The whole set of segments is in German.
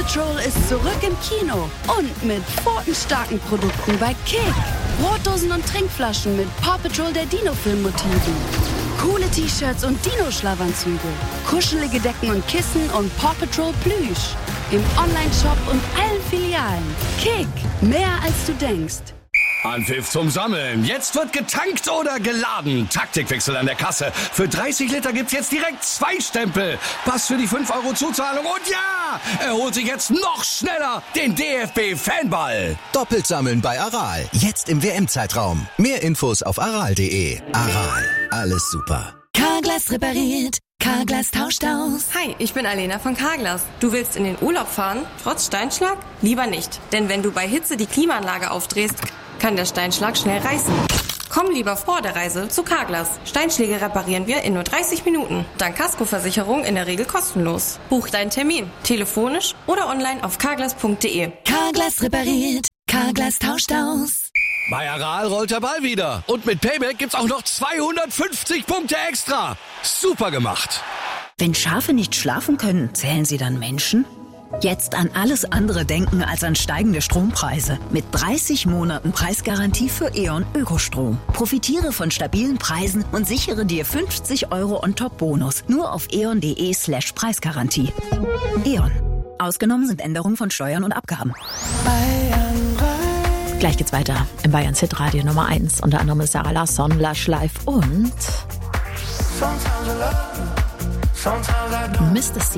Paw Patrol ist zurück im Kino und mit pfotenstarken Produkten bei Kick. Brotdosen und Trinkflaschen mit Paw Patrol der Dino-Film-Motiven. Coole T-Shirts und Dino-Schlafanzüge. Kuschelige Decken und Kissen und Paw Patrol Plüsch. Im Online-Shop und allen Filialen. Kick, mehr als du denkst. Anpfiff zum Sammeln. Jetzt wird getankt oder geladen. Taktikwechsel an der Kasse. Für 30 Liter gibt's jetzt direkt 2 Stempel. Pass für die 5 € Zuzahlung. Und ja, er holt sich jetzt noch schneller den DFB-Fanball. Doppelt sammeln bei Aral. Jetzt im WM-Zeitraum. Mehr Infos auf aral.de. Aral. Alles super. Carglass repariert. Carglass tauscht aus. Hi, ich bin Alena von Carglass. Du willst in den Urlaub fahren, trotz Steinschlag? Lieber nicht. Denn wenn du bei Hitze die Klimaanlage aufdrehst, kann der Steinschlag schnell reißen. Komm lieber vor der Reise zu Carglass. Steinschläge reparieren wir in nur 30 Minuten. Dank Kaskoversicherung in der Regel kostenlos. Buch deinen Termin. Telefonisch oder online auf carglass.de. Carglass repariert. Carglass tauscht aus. Bei Aral rollt der Ball wieder. Und mit Payback gibt's auch noch 250 Punkte extra. Super gemacht. Wenn Schafe nicht schlafen können, zählen sie dann Menschen? Jetzt an alles andere denken als an steigende Strompreise. Mit 30 Monaten Preisgarantie für E.ON Ökostrom. Profitiere von stabilen Preisen und sichere dir 50 € On-Top-Bonus. Nur auf eon.de/Preisgarantie. E.ON. Ausgenommen sind Änderungen von Steuern und Abgaben. Gleich geht's weiter im Bayern Hit Radio Nummer 1. Unter anderem ist Sarah Larsson, Lush Life und Mr. C.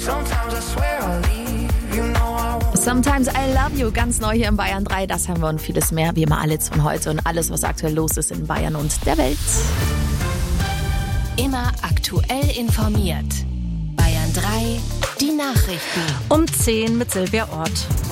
Sometimes I Love You, ganz neu hier in Bayern 3. Das haben wir und vieles mehr, wie immer alles von heute und alles, was aktuell los ist in Bayern und der Welt. Immer aktuell informiert. Bayern 3, die Nachrichten. Um 10 mit Silvia Ort.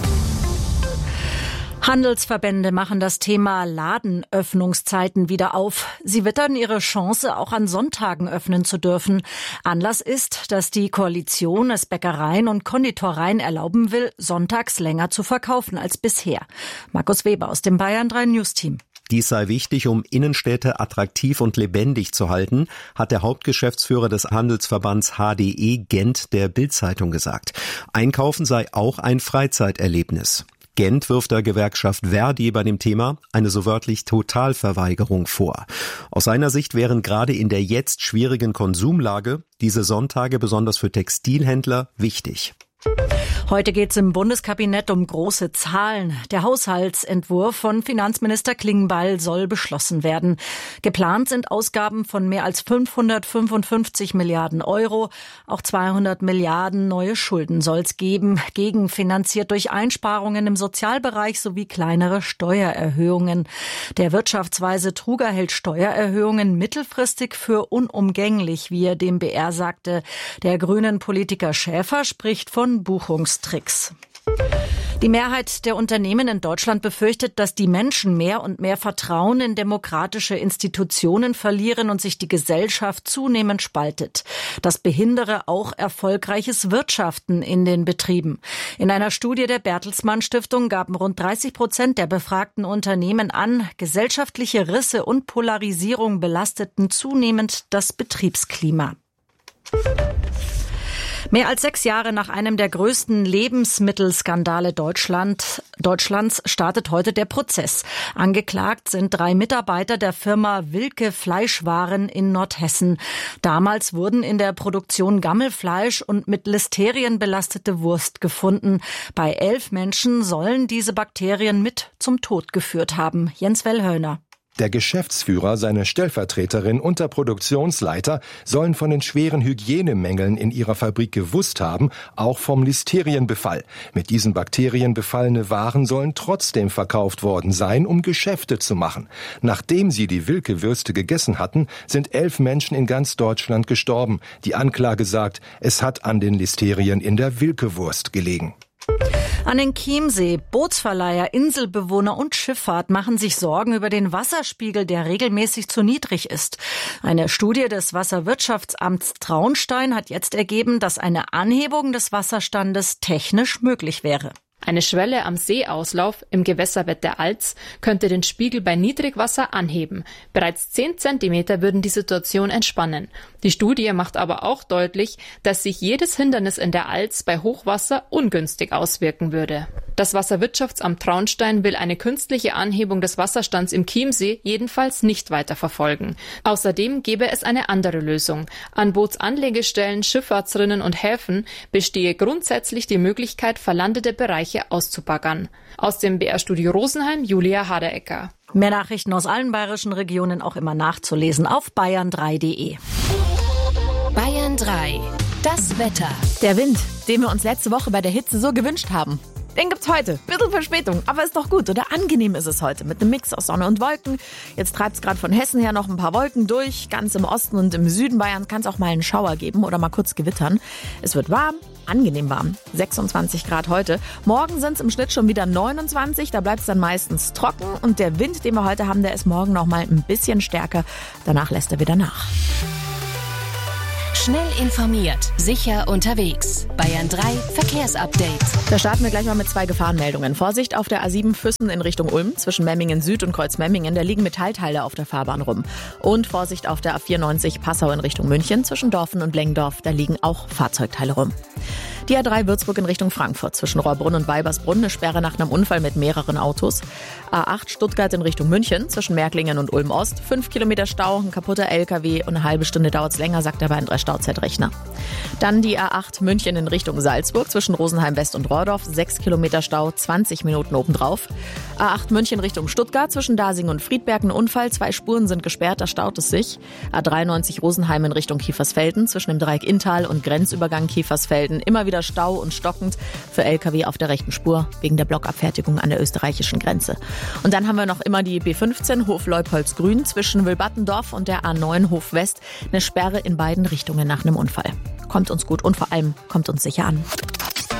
Handelsverbände machen das Thema Ladenöffnungszeiten wieder auf. Sie wittern ihre Chance, auch an Sonntagen öffnen zu dürfen. Anlass ist, dass die Koalition es Bäckereien und Konditoreien erlauben will, sonntags länger zu verkaufen als bisher. Markus Weber aus dem Bayern 3 News Team. Dies sei wichtig, um Innenstädte attraktiv und lebendig zu halten, hat der Hauptgeschäftsführer des Handelsverbands HDE Gent der Bild-Zeitung gesagt. Einkaufen sei auch ein Freizeiterlebnis. Gent wirft der Gewerkschaft Verdi bei dem Thema eine so wörtlich Totalverweigerung vor. Aus seiner Sicht wären gerade in der jetzt schwierigen Konsumlage diese Sonntage besonders für Textilhändler wichtig. Heute geht es im Bundeskabinett um große Zahlen. Der Haushaltsentwurf von Finanzminister Klingbeil soll beschlossen werden. Geplant sind Ausgaben von mehr als 555 Milliarden €. Auch 200 Milliarden neue Schulden soll es geben, gegenfinanziert durch Einsparungen im Sozialbereich sowie kleinere Steuererhöhungen. Der Wirtschaftsweise Truger hält Steuererhöhungen mittelfristig für unumgänglich, wie er dem BR sagte. Der grünen Politiker Schäfer spricht von Buchungstricks. Die Mehrheit der Unternehmen in Deutschland befürchtet, dass die Menschen mehr und mehr Vertrauen in demokratische Institutionen verlieren und sich die Gesellschaft zunehmend spaltet. Das behindere auch erfolgreiches Wirtschaften in den Betrieben. In einer Studie der Bertelsmann Stiftung gaben rund 30% der befragten Unternehmen an, gesellschaftliche Risse und Polarisierung belasteten zunehmend das Betriebsklima. Mehr als 6 Jahre nach einem der größten Lebensmittelskandale Deutschlands startet heute der Prozess. Angeklagt sind 3 Mitarbeiter der Firma Wilke Fleischwaren in Nordhessen. Damals wurden in der Produktion Gammelfleisch und mit Listerien belastete Wurst gefunden. Bei 11 Menschen sollen diese Bakterien mit zum Tod geführt haben. Jens Wellhöhner. Der Geschäftsführer, seine Stellvertreterin und der Produktionsleiter sollen von den schweren Hygienemängeln in ihrer Fabrik gewusst haben, auch vom Listerienbefall. Mit diesen Bakterien befallene Waren sollen trotzdem verkauft worden sein, um Geschäfte zu machen. Nachdem sie die Wilke-Würste gegessen hatten, sind 11 Menschen in ganz Deutschland gestorben. Die Anklage sagt, es hat an den Listerien in der Wilke-Wurst gelegen. An den Chiemsee, Bootsverleiher, Inselbewohner und Schifffahrt machen sich Sorgen über den Wasserspiegel, der regelmäßig zu niedrig ist. Eine Studie des Wasserwirtschaftsamts Traunstein hat jetzt ergeben, dass eine Anhebung des Wasserstandes technisch möglich wäre. Eine Schwelle am Seeauslauf im Gewässerbett der Alz könnte den Spiegel bei Niedrigwasser anheben. Bereits 10 Zentimeter würden die Situation entspannen. Die Studie macht aber auch deutlich, dass sich jedes Hindernis in der Alz bei Hochwasser ungünstig auswirken würde. Das Wasserwirtschaftsamt Traunstein will eine künstliche Anhebung des Wasserstands im Chiemsee jedenfalls nicht weiter verfolgen. Außerdem gäbe es eine andere Lösung. An Bootsanlegestellen, Schifffahrtsrinnen und Häfen bestehe grundsätzlich die Möglichkeit, verlandete Bereiche auszubaggern. Aus dem BR-Studio Rosenheim, Julia Haderecker. Mehr Nachrichten aus allen bayerischen Regionen auch immer nachzulesen auf bayern3.de. Bayern 3. Das Wetter. Der Wind, den wir uns letzte Woche bei der Hitze so gewünscht haben, den gibt's heute. Bisschen Verspätung, aber ist doch gut, oder? Angenehm ist es heute mit einem Mix aus Sonne und Wolken. Jetzt treibt's gerade von Hessen her noch ein paar Wolken durch. Ganz im Osten und im Süden Bayerns kann es auch mal einen Schauer geben oder mal kurz gewittern. Es wird warm, angenehm warm. 26 Grad heute. Morgen sind's im Schnitt schon wieder 29. Da bleibt's dann meistens trocken. Und der Wind, den wir heute haben, der ist morgen noch mal ein bisschen stärker. Danach lässt er wieder nach. Schnell informiert, sicher unterwegs. Bayern 3 Verkehrsupdate. Da starten wir gleich mal mit 2 Gefahrenmeldungen. Vorsicht auf der A7 Füssen in Richtung Ulm zwischen Memmingen Süd und Kreuzmemmingen. Da liegen Metallteile auf der Fahrbahn rum. Und Vorsicht auf der A94 Passau in Richtung München zwischen Dorfen und Lengdorf. Da liegen auch Fahrzeugteile rum. Die A3 Würzburg in Richtung Frankfurt zwischen Rohrbrunn und Weibersbrunn. Eine Sperre nach einem Unfall mit mehreren Autos. A8 Stuttgart in Richtung München zwischen Märklingen und Ulm Ost. 5 Kilometer Stau, ein kaputter LKW und eine halbe Stunde dauert es länger, sagt aber ein 3-Stauzeitrechner. Dann die A8 München in Richtung Salzburg zwischen Rosenheim West und Rohrdorf. 6 Kilometer Stau, 20 Minuten obendrauf. A8 München Richtung Stuttgart zwischen Dasing und Friedberg. Ein Unfall, 2 Spuren sind gesperrt, da staut es sich. A93 Rosenheim in Richtung Kiefersfelden zwischen dem Dreieck Inntal und Grenzübergang Kiefersfelden. Immer wieder Stau und stockend für LKW auf der rechten Spur wegen der Blockabfertigung an der österreichischen Grenze. Und dann haben wir noch immer die B15 Hof-Leupolz-Grün zwischen Wilbattendorf und der A9 Hof West. Eine Sperre in beiden Richtungen nach einem Unfall. Kommt uns gut und vor allem kommt uns sicher an.